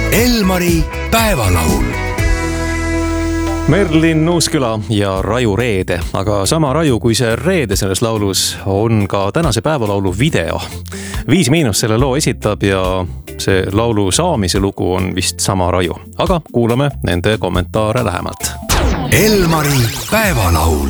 Elmari päevalaul. Merlin Uusküla ja Raju Reede, aga sama Raju kui see Reede selles laulus on ka tänase päevalaulu video. 5- selle loo esitab ja see laulu saamise lugu on vist sama Raju, aga kuulame nende kommentaare lähemalt. Elmari päevalaul.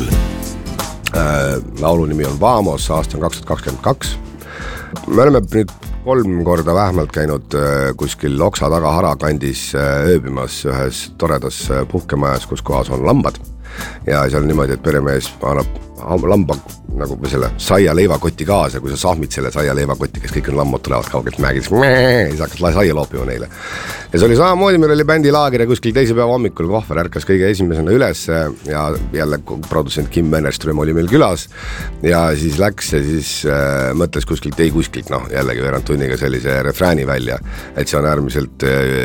Laulu nimi on Vamos, aasta on 2022. Me oleme nüüd 3 korda vähemalt käinud kuskil Oksa taga Harakandis ööbimas ühes toredas puhkemajas, kus kohas on lambad. Ja seal on niimoodi, et peremees annab lamba nagu selle saia leivakoti kaasa, kui sa sahmid selle saia leivakoti, kes kõik on lammad tulevad kaugelt mägis, siis hakkas saia loopima neile. Ja see oli samamoodi, meil oli bändilaager ja kuskil teise päeva hommikul Kohver ärkas kõige esimesena üles ja jälle produtsent Kim Mennerström oli meil külas ja siis läks ja siis mõtles kuskilt, jällegi veerand tunniga sellise refrääni välja, et see on äärmiselt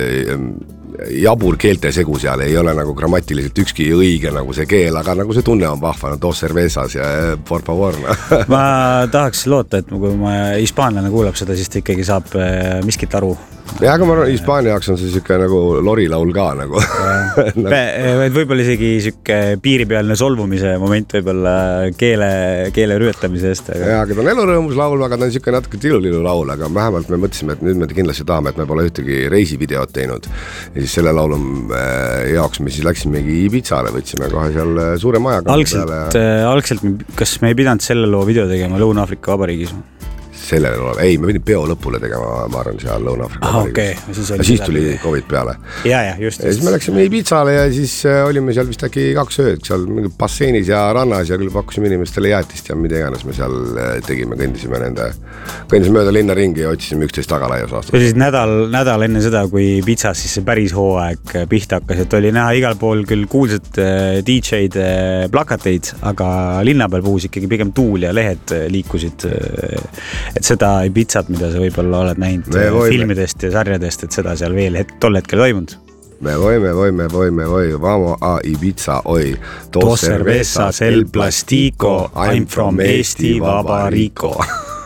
jabur keelte segu seal, ei ole nagu grammatiliselt ükski õige nagu see keel, aga nagu see tunne on vahva, no dos cervezas ja por favor. Ma tahaks loota, et kui ma hispaanlane kuulab seda, siis ta ikkagi saab miskit aru. Ja, aga ma arvan, Hispaania jaoks on see siuke nagu lorilaul ka nagu. Võib-olla isegi siuke piiripealne solvumise moment võib-olla keele rüetamise eest. Ja, aga ta on elurõõmus laul, aga ta on siuke natuke tilulilu laul, aga vähemalt me mõtlesime, et nüüd me kindlasti tahame, et me pole ühtegi reisivideot teinud. Ja siis selle laulu jaoks me siis läksimegi Ibizale, võtsime kohe seal suure majaga. Algselt, kas me ei pidanud selle loo video tegema Lõuna-Afrika Vabariigis? Ei, me pidime peo lõpule tegema, ma arvan, seal Lõuna-Afrika Vabariigis. Siis tuli COVID peale. Ja, just. Ja siis me läksime Ibizale ja siis olime seal vist äkki 2 ööd, seal basseinis ja rannas ja küll pakkusime inimestele jäätist ja mida iganes me seal tegime, kõndisime mööda linna ringi ja otsisime 11 tagalaias aastat. Ja siis nädal enne seda, kui Ibizas siis see päris hooaeg pihta hakkas, et oli näha igal pool küll kuulsad DJ-d plakateid, aga linna peal puhus ikkagi pigem tuul ja lehed liikusid. Et seda Ibizat, mida sa võib-olla oled näinud filmidest ja sarjadest, et seda seal veel tol hetkel toimunud. Me voime, vamo a Ibiza, oi. Dos cervezas el plastico, I'm from Eesti Vabariiko.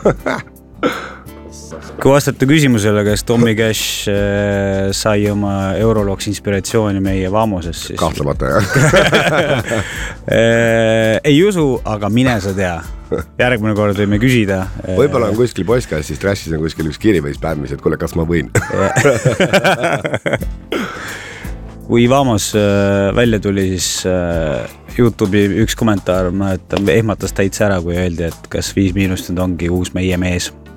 Kui vastata küsimusele, kas Tommy Cash sai oma Euroloks inspiratsiooni meie Vamoses, siis... Kahtlemata, jah. Ei usu, aga mine sa tea. Järgmine kord võime küsida. Võib-olla on kuskil poskas, siis Trashis on kuskil üks kiri või spämmis, et kuule, kas ma võin? Kui Vamos välja tuli, siis YouTube'i üks kommentaar ehmatas täitsa ära, kui öeldi, et kas 5- nüüd ongi uus meie mees.